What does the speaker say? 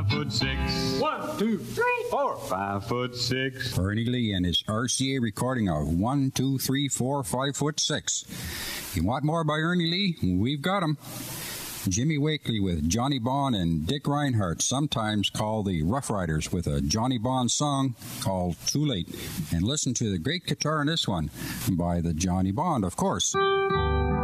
5'6". 1, 2, 3, 4. 5'6". Ernie Lee and his RCA recording of 1, 2, 3, 4, 5'6". You want more by Ernie Lee? We've got him. Jimmy Wakely with Johnny Bond and Dick Reinhardt, sometimes called the Rough Riders, with a Johnny Bond song called Too Late. And listen to the great guitar in this one by the Johnny Bond, of course.